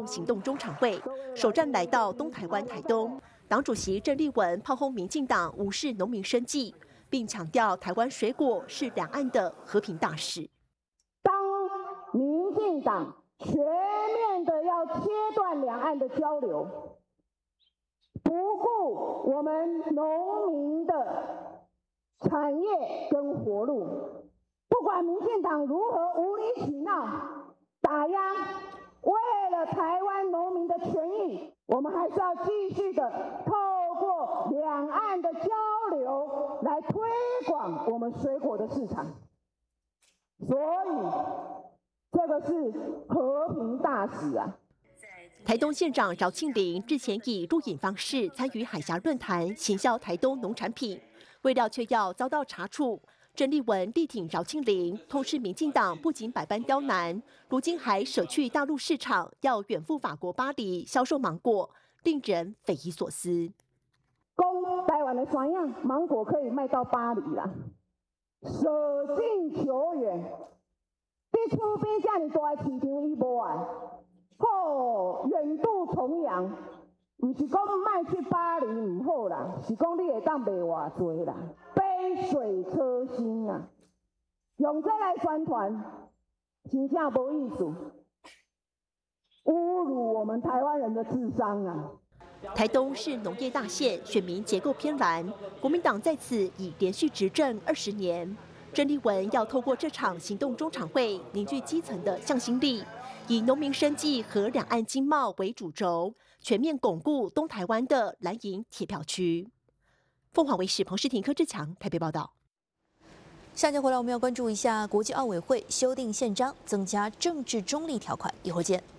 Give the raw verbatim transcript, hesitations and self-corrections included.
行动中常会，首站来到东台湾台东。党主席郑丽文炮轰民进党无视农民生计，并强调台湾水果是两岸的和平大事。 当民进党全面的要切断两岸的交流，不顾我们农民的产业跟活路，不管民进党如何无理取闹、打压，为了台湾农民的权益，我们还是要继续的透过两岸的交流来推广我们水果的市场。所以，这个是和平大使啊！ 台东县长饶庆铃日前以录影方式参与海峡论坛，行销台东农产品，未料却要遭到查处。郑丽文力挺饶庆铃，痛斥民进党不仅百般刁难，如今还舍去大陆市场，要远赴法国巴黎销售芒果，令人匪夷所思。 讲台湾的山样芒果可以卖到巴黎啦，舍近求远，你厝边这么大的市场伊无爱，好远渡重洋，唔是讲卖去巴黎唔好啦，是讲你会当卖偌济啦。杯水车薪啊，用这来宣传，真正无意思，侮辱我们台湾人的智商啊！ 台东是农业大县，选民结构偏蓝，国民党在此已连续执政二十年。郑丽文要透过这场行动中常会，凝聚基层的向心力，以农民生计和两岸经贸为主轴，全面巩固东台湾的蓝营铁票区。凤凰卫视彭诗婷、柯志强台北报道。 下节回来，我们要关注一下国际奥委会修订宪章，增加政治中立条款。一会儿见。